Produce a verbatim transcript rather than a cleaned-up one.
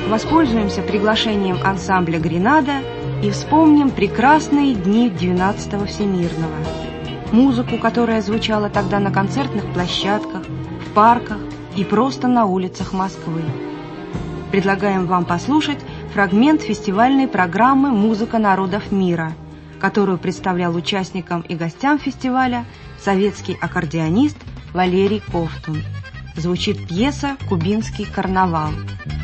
воспользуемся приглашением ансамбля «Гренада» и вспомним прекрасные дни двенадцатого Всемирного. Музыку, которая звучала тогда на концертных площадках, в парках и просто на улицах Москвы. Предлагаем вам послушать фрагмент фестивальной программы «Музыка народов мира», которую представлял участникам и гостям фестиваля советский аккордеонист Валерий Ковтун. Звучит пьеса «Кубинский карнавал».